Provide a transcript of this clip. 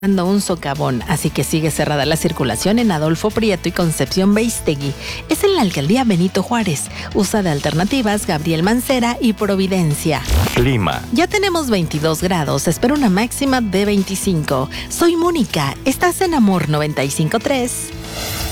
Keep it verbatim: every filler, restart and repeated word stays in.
dando un socavón, así que sigue cerrada la circulación en Adolfo Prieto y Concepción Beistegui. Es en la alcaldía Benito Juárez. Usa de alternativas Gabriel Mancera y Providencia. Clima. Ya tenemos veintidós grados, espero una máxima de veinticinco. Soy Mónica, estás en Amor noventa y cinco punto tres.